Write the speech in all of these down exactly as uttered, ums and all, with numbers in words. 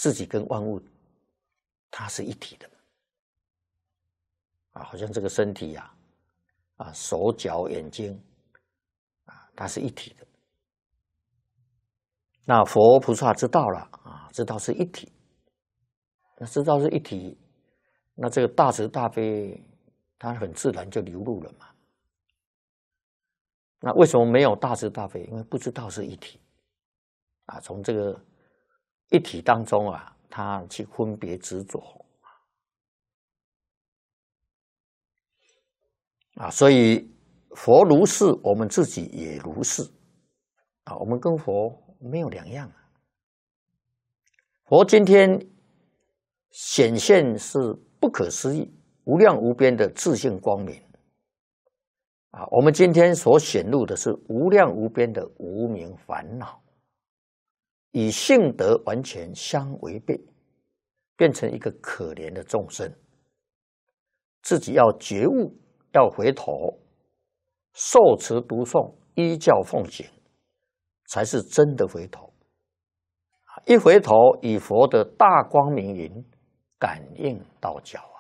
自己跟万物它是一体的啊，好像这个身体呀、啊，啊手脚眼睛啊，它是一体的。那佛菩萨知道了啊，知道是一体，那知道是一体，那这个大慈大悲，它很自然就流露了嘛。那为什么没有大慈大悲？因为不知道是一体啊，从这个一体当中啊，他去分别执着啊，所以佛如是，我们自己也如是啊，我们跟佛没有两样啊。佛今天显现是不可思议、无量无边的自性光明啊，我们今天所显露的是无量无边的无明烦恼，与性德完全相违背，变成一个可怜的众生。自己要觉悟，要回头，受持读诵，依教奉行，才是真的回头。一回头，以佛的大光明云感应道交啊！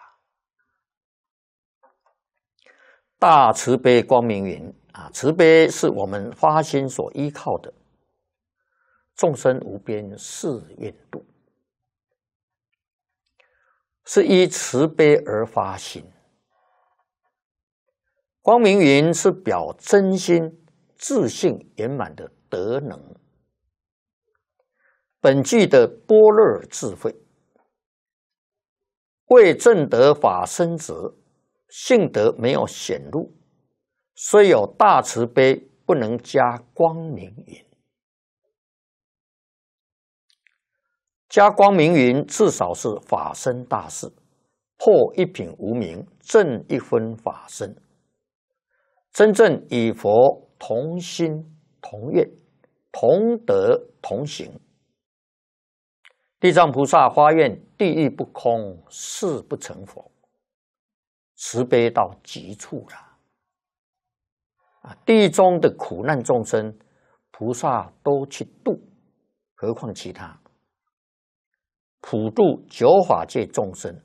大慈悲光明云啊，慈悲是我们发心所依靠的。众生无边誓愿度，是依慈悲而发心。光明云是表真心自信圆满的德能。本具的般若智慧，为正得法身者，性德没有显露，虽有大慈悲，不能加光明云。加光明云至少是法身大事，破一品无明，正一分法身，真正与佛同心同愿，同德同行。地藏菩萨发愿地狱不空，誓不成佛，慈悲到极处了啊！地狱中的苦难众生，菩萨都去度，何况其他？普度九法界众生。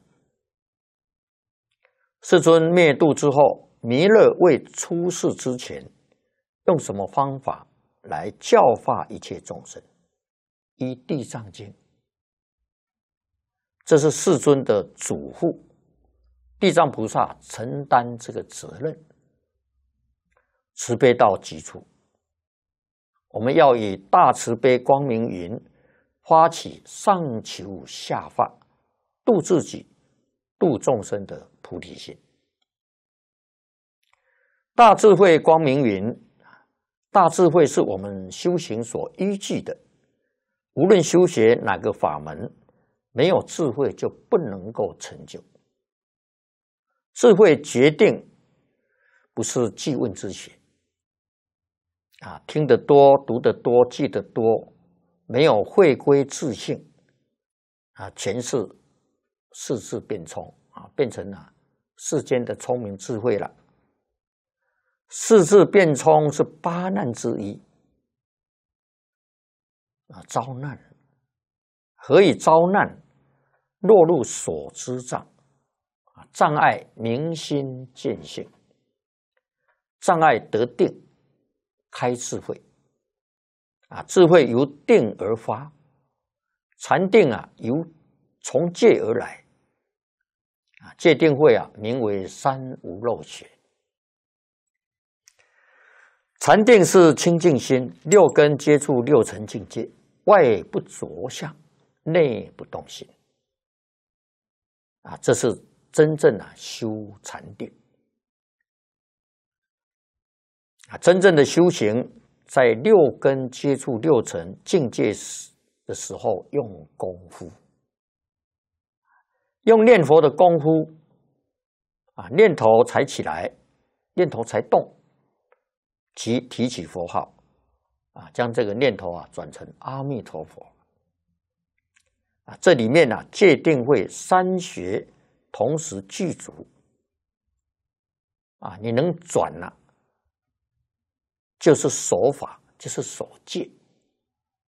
世尊灭度之后，弥勒未出世之前，用什么方法来教化一切众生？依地藏经。这是世尊的嘱咐，地藏菩萨承担这个责任，慈悲到极处。我们要以大慈悲光明云发起上求下化，度自己、度众生的菩提心。大智慧光明云，大智慧是我们修行所依据的，无论修学哪个法门，没有智慧就不能够成就。智慧决定不是记问之学啊，听得多、读得多、记得多，没有回归自性啊，全是世智变聪啊，变成了世间的聪明智慧了。世智变聪是八难之一啊，遭难。何以遭难？落入所知障，障碍明心见性，障碍得定，开智慧啊，智慧由定而发，禅定啊由从戒而来啊，戒定慧啊名为三无漏学。禅定是清净心，六根接触六尘境界，外不着相，内不动心啊，这是真正啊修禅定啊，真正的修行在六根接触六尘境界的时候用功夫，用念佛的功夫啊，念头才起来，念头才动，提提起佛号啊，将这个念头啊转成阿弥陀佛。啊，这里面呢、啊，戒定慧三学同时具足啊，你能转了、啊，就是守法，就是守戒